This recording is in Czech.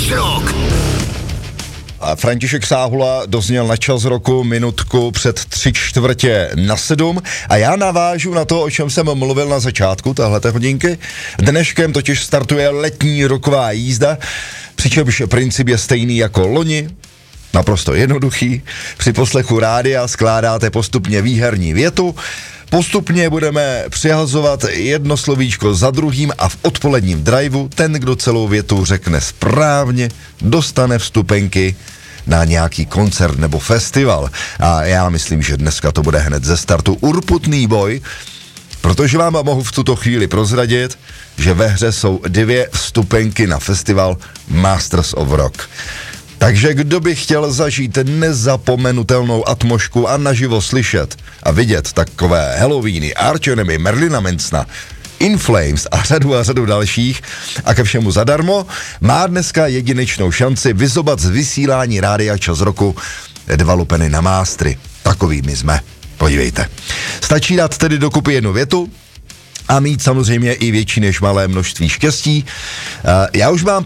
rok. A František Sáhula dozněl na Čas roku minutku před 6:45 a já navážu na to, o čem jsem mluvil na začátku téhleté hodinky. Dneškem totiž startuje letní roková jízda, přičemž princip je stejný jako loni, naprosto jednoduchý. Při poslechu rádia skládáte postupně výherní větu, postupně budeme přihazovat jedno slovíčko za druhým a v odpoledním driveu ten, kdo celou větu řekne správně, dostane vstupenky na nějaký koncert nebo festival. A já myslím, že dneska to bude hned ze startu urputný boj, protože vám mohu v tuto chvíli prozradit, že ve hře jsou 2 vstupenky na festival Masters of Rock. Takže kdo by chtěl zažít nezapomenutelnou atmosféru a naživo slyšet a vidět takové Halloweeny, Arch Enemy, Marilina Mansona, In Flames a řadu dalších a ke všemu zadarmo, má dneska jedinečnou šanci vyzobat z vysílání Rádia Čas roku 2 lupeny na mástry. Takovými jsme. Podívejte. Stačí dát tedy dokupy jednu větu a mít samozřejmě i větší než malé množství štěstí. Já už mám